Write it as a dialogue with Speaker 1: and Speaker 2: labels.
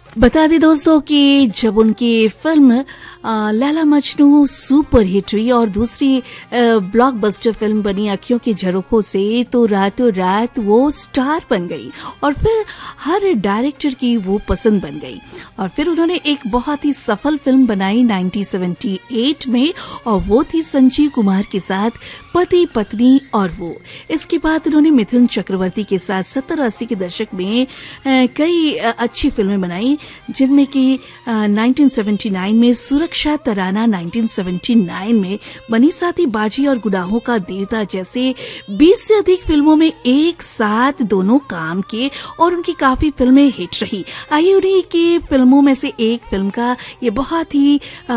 Speaker 1: बता दें दोस्तों कि जब उनकी film Laila Majnu super hit हुई और दूसरी ब्लॉकबस्टर फिल्म बनी अखियों की झरोखों से, तो रातों रात वो स्टार बन गई और फिर हर डायरेक्टर की वो पसंद बन गई। और फिर उन्होंने एक बहुत ही सफल फिल्म बनाई 1978 में, और वो थी संजीव कुमार के साथ पति पत्नी और वो। इसके बाद उन्होंने मिथुन चक्रवर्ती के साथ 70-80 के दशक में कई अच्छी फिल्में बनाई, जिनमें कि 1979 में सुरक्षा तराना 1979 में बनी, साथ ही बाजी और गुनाहों का देवता जैसे 20 से अधिक फिल्मों में एक साथ दोनों काम किए और उनकी काफी फिल्में हिट रही। आइए उन्हीं की फिल्मों में से एक फिल्म का ये बहुत ही